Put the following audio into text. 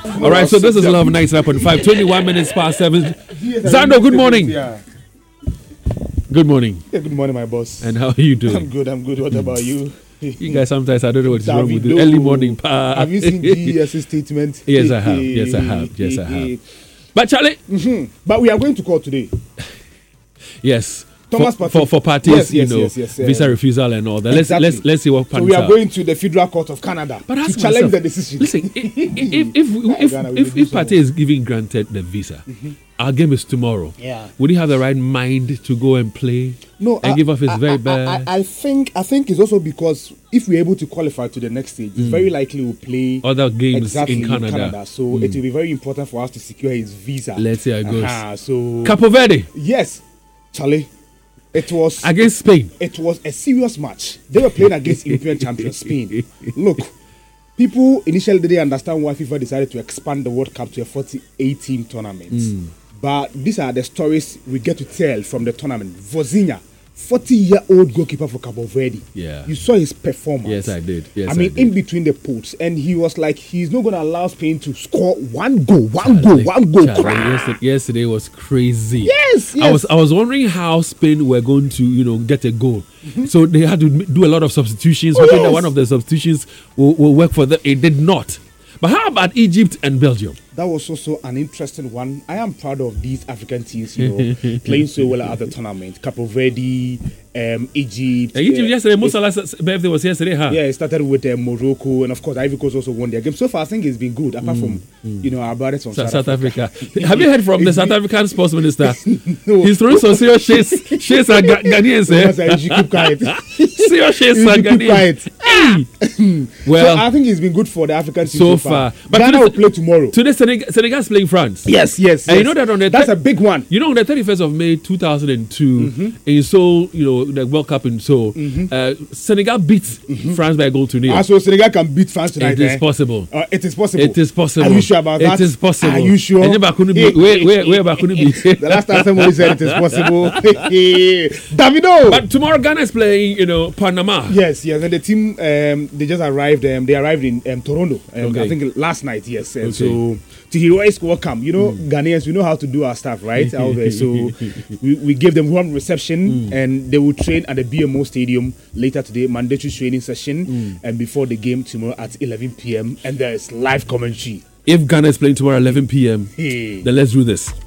All right, so this is Love 99.5, 21 minutes past 7. Zando, good morning. Good morning. Yeah, good morning, my boss. And how are you doing? I'm good. What about you? You guys, sometimes I don't know what's wrong with you. Early morning. Have you seen GES's statement? Yes, I have. But Charlie. But we are going to court today. Yes. Thomas for parties, yes, visa refusal and all that. Exactly. Let's see what pans So we are out. going to the Federal Court of Canada to challenge the decision. Listen, if party is giving granted the visa, our game is tomorrow. Yeah. Would he have the right mind to go and play? No, and give off his very best? I think it's also because if we're able to qualify to the next stage, it's very likely we'll play other games in Canada. So it will be very important for us to secure his visa. Let's see how it goes. So Capo Verde. Yes, Charlie. It was against Spain. It was a serious match. They were playing against European champion Spain. Look, people initially didn't understand why FIFA decided to expand the World Cup to a 48-team tournament. But these are the stories we get to tell from the tournament. Vozinha, 40-year-old goalkeeper for Cabo Verde. Yeah. You saw his performance. Yes, I did. In between the posts. And he was like, he's not going to allow Spain to score one goal. Yesterday was crazy. Yes. I was wondering how Spain were going to, get a goal. So they had to do a lot of substitutions, hoping that one of the substitutions will work for them. It did not. But how about Egypt and Belgium? That was also an interesting one. I am proud of these African teams, playing so well at the tournament. Capo Verde, Egypt. Egypt yesterday, Mo Salah's birthday was yesterday, huh? Yeah, it started with Morocco, and of course, Ivory Coast also won their game. So far, I think it's been good, apart from, our brothers from South Africa. Have you heard from the South African sports minister? No. He's throwing some serious shades at Ghanaians. You should keep quiet. Serious shades at Ghanaians. Well, so I think it's been good for the African team so far. But Ghana will play tomorrow. Today, Senegal is playing France. Yes. And you know that that's a big one. You know, on the 31st of May 2002, in Seoul, the World Cup in Seoul, Senegal beat France by a goal to nil. So Senegal can beat France tonight. It is possible. It is possible. It is possible. Are you sure about that? It is possible. Are you sure? Where The last time somebody said it is possible. Davido. But tomorrow Ghana is playing, Panama. Yes. And the team, they just arrived. They arrived in Toronto. I think last night. Yes. And so to heroic welcome. Ghanaians, we know how to do our stuff, right? Out there. So we gave them warm reception, and they will train at the BMO Stadium later today, mandatory training session, and before the game tomorrow at 11 p.m. And there is live commentary. If Ghana is playing tomorrow at 11 p.m., then let's do this.